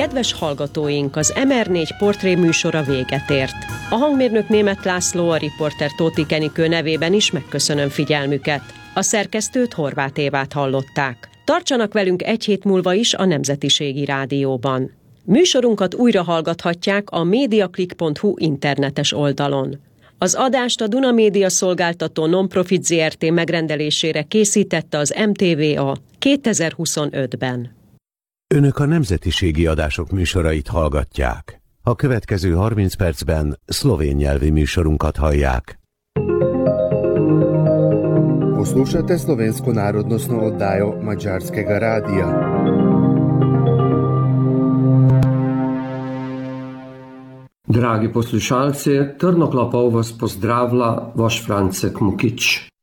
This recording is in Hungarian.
Kedves hallgatóink, az MR4 portré műsora véget ért. A hangmérnök Németh László, a riporter Tóth Enikő nevében is megköszönöm figyelmüket. A szerkesztőt, Horváth Évát hallották. Tartsanak velünk egy hét múlva is a Nemzetiségi Rádióban. Műsorunkat újra hallgathatják a mediaclick.hu internetes oldalon. Az adást a Duna Média szolgáltató non-profit Zrt. Megrendelésére készítette az MTVA 2025-ben. Önök a nemzetiségi adások műsorait hallgatják. A következő 30 percben szlovén nyelvi műsorunkat hallják. Poslušate slovensko narodnostno oddajo Madžarskega radija. Dragi poslušalci, Trnoklapov vas pozdravlja vaš Francek Mukič.